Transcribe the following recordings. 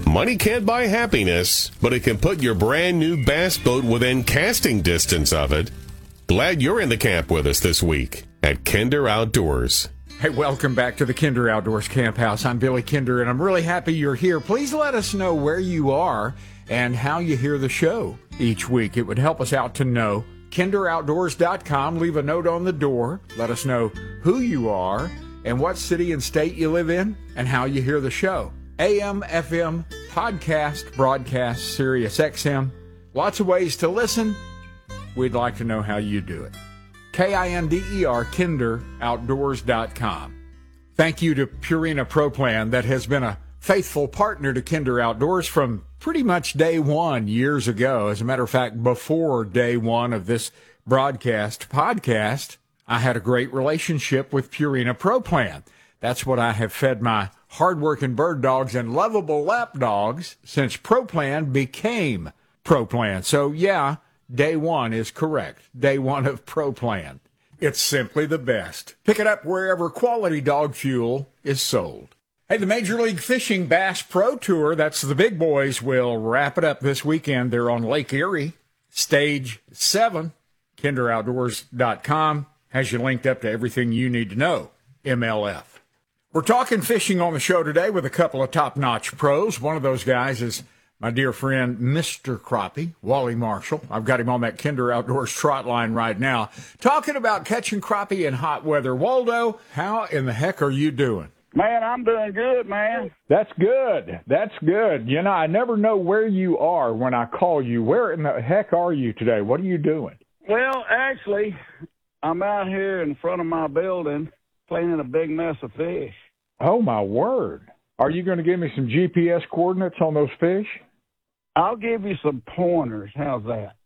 Money can't buy happiness, but it can put your brand new bass boat within casting distance of it. Glad you're in the camp with us this week at Kinder Outdoors. Hey, welcome back to the Kinder Outdoors Camp House. I'm Billy Kinder, and I'm really happy you're here. Please let us know where you are and how you hear the show each week. It would help us out to know. KinderOutdoors.com. Leave a note on the door. Let us know who you are and what city and state you live in and how you hear the show. AM, FM, podcast, broadcast, Sirius XM. Lots of ways to listen. We'd like to know how you do it. KINDER, KinderOutdoors.com. Thank you to Purina Pro Plan that has been a faithful partner to Kinder Outdoors from pretty much day one years ago. As a matter of fact, before day one of this podcast, I had a great relationship with Purina Pro Plan. That's what I have fed my hardworking bird dogs and lovable lap dogs since Pro Plan became Pro Plan. So yeah, day one is correct. Day one of Pro Plan. It's simply the best. Pick it up wherever quality dog fuel is sold. Hey, the Major League Fishing Bass Pro Tour, that's the big boys, will wrap it up this weekend. They're on Lake Erie, Stage 7. KinderOutdoors.com has you linked up to everything you need to know, MLF. We're talking fishing on the show today with a couple of top-notch pros. One of those guys is my dear friend, Mr. Crappie, Wally Marshall. I've got him on that Kinder Outdoors trot line right now, talking about catching crappie in hot weather. Waldo, how in the heck are you doing? Man, I'm doing good, man. That's good. That's good. You know, I never know where you are when I call you. Where in the heck are you today? What are you doing? Well, actually, I'm out here in front of my building cleaning a big mess of fish. Oh, my word. Are you going to give me some GPS coordinates on those fish? I'll give you some pointers. How's that?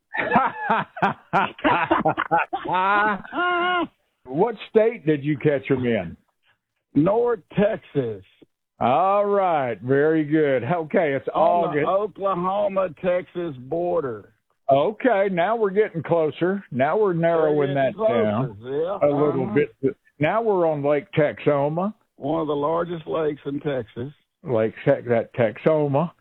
What state did you catch them in? North Texas. All right. Very good. Okay, it's on August. The Oklahoma-Texas border. Okay, now we're getting closer. Now we're narrowing that down a little bit. Now we're on Lake Texoma. One of the largest lakes in Texas. Texoma.